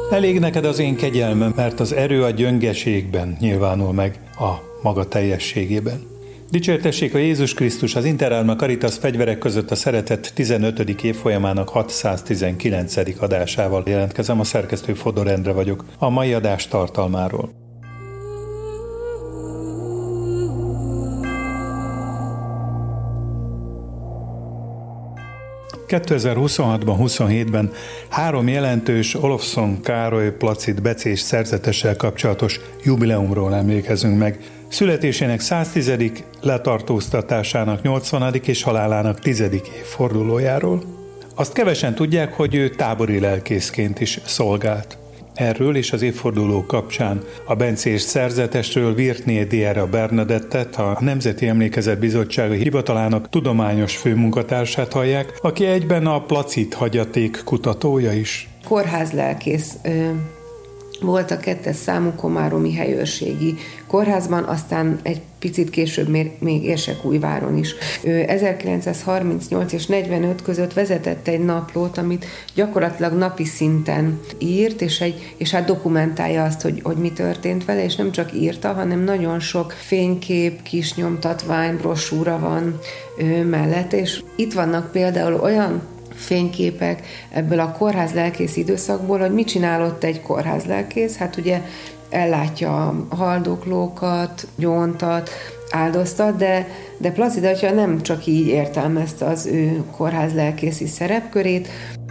Elég neked az én kegyelmem, mert az erő a gyöngeségben nyilvánul meg a maga teljességében. Dicsértessék a Jézus Krisztus, az Interalma Caritas fegyverek között a szeretet 15. évfolyamának 619. adásával jelentkezem, a szerkesztő Fodor Endre vagyok. A mai adás tartalmáról. ...2026-ban, 27-ben 3 jelentős Olofsson Károly Placid becés szerzetessel kapcsolatos jubileumról emlékezünk meg. Születésének 110., letartóztatásának 80. és halálának 10. évfordulójáról. Azt kevesen tudják, hogy ő tábori lelkészként is szolgált. Erről és az évforduló kapcsán a bencés szerzetesről Virtné Diera Bernadettet, a Nemzeti Emlékezet Bizottsága hivatalának tudományos főmunkatársát hallják, aki egyben a Placid hagyaték kutatója is. Kórházlelkész volt a 2. számú komáromi helyőrségi kórházban, aztán egy picit később még Érsekújváron is. Ő 1938 és 45 között vezetett egy naplót, amit gyakorlatilag napi szinten írt, és hát dokumentálja azt, hogy mi történt vele, és nem csak írta, hanem nagyon sok fénykép, kis nyomtatvány, brosúra van mellett, és itt vannak például olyan fényképek ebből a kórházlelkész időszakból, hogy mit csinálott egy kórházlelkész. Hát ugye ellátja a haldoklókat, gyóntat, áldoztat, de Placid atya nem csak így értelmezte az ő kórházlelkészi szerepkörét,